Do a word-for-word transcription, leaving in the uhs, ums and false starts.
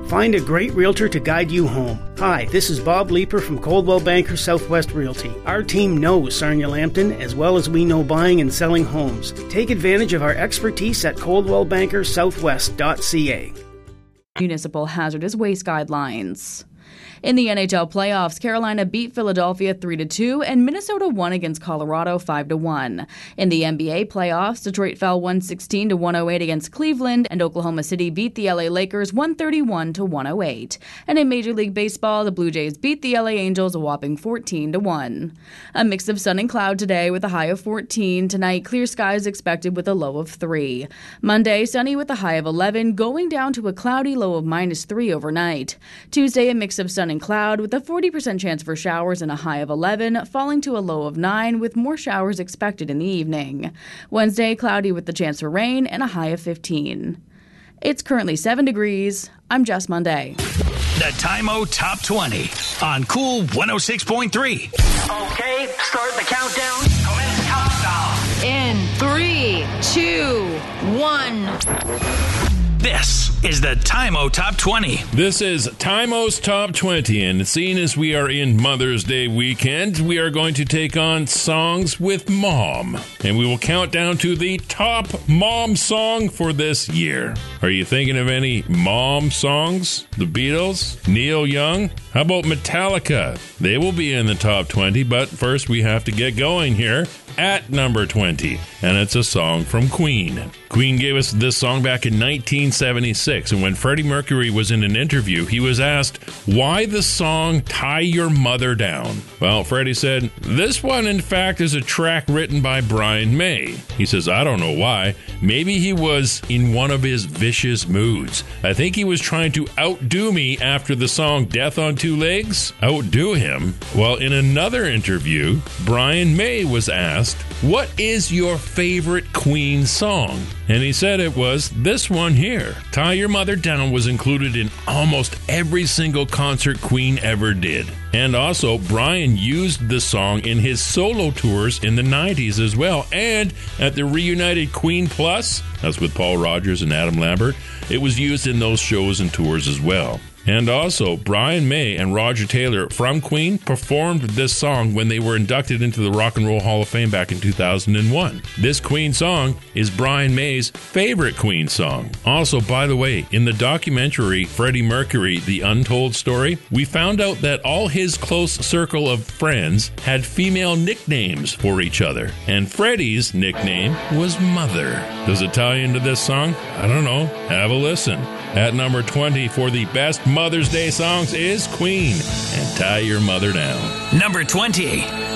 Find a great realtor to guide you home. Hi, this is Bob Leeper from Coldwell Banker Southwest Realty. Our team knows Sarnia Lambton as well as we know buying and selling homes. Take advantage of our expertise at coldwell banker southwest dot c a. Municipal hazardous waste guidelines. In the N H L playoffs, Carolina beat Philadelphia three to two and Minnesota won against Colorado five to one. In the N B A playoffs, Detroit fell one sixteen to one oh eight against Cleveland and Oklahoma City beat the L A Lakers one thirty-one to one oh eight. And in Major League Baseball, the Blue Jays beat the L A Angels a whopping fourteen to one. A mix of sun and cloud today with a high of fourteen. Tonight, clear skies expected with a low of three. Monday, sunny with a high of eleven, going down to a cloudy low of minus three overnight. Tuesday, a mix of sun and cloud with a forty percent chance for showers and a high of eleven, falling to a low of nine with more showers expected in the evening. Wednesday, cloudy with the chance for rain and a high of fifteen. It's currently seven degrees. I'm Jess Monday. The Time-O Top twenty on Cool one oh six point three. Okay, start the countdown. Commence countdown. In three, two, one. This is the Time-O Top twenty. This is Time-O's Top twenty, and seeing as we are in Mother's Day weekend, we are going to take on songs with Mom, and we will count down to the top Mom song for this year. Are you thinking of any Mom songs? The Beatles? Neil Young? How about Metallica? They will be in the top twenty, but first we have to get going here at number twenty, and it's a song from Queen. Queen gave us this song back in nineteen seventy-six, and when Freddie Mercury was in an interview, he was asked, why the song Tie Your Mother Down? Well, Freddie said, this one, in fact, is a track written by Brian May. He says, I don't know why. Maybe he was in one of his vicious moods. I think he was trying to outdo me after the song Death on Two Legs. Outdo him? Well, in another interview, Brian May was asked, what is your favorite Queen song? And he said it was this one here. Tie Your Mother Down was included in almost every single concert Queen ever did. And also, Brian used the song in his solo tours in the nineties as well. And at the Reunited Queen Plus, that's with Paul Rogers and Adam Lambert, it was used in those shows and tours as well. And also, Brian May and Roger Taylor from Queen performed this song when they were inducted into the Rock and Roll Hall of Fame back in two thousand one. This Queen song is Brian May's favorite Queen song. Also, by the way, in the documentary Freddie Mercury, The Untold Story, we found out that all his close circle of friends had female nicknames for each other. And Freddie's nickname was Mother. Does it tie into this song? I don't know. Have a listen. At number twenty for the best Mother's Day songs is Queen and Tie Your Mother Down. Number twenty.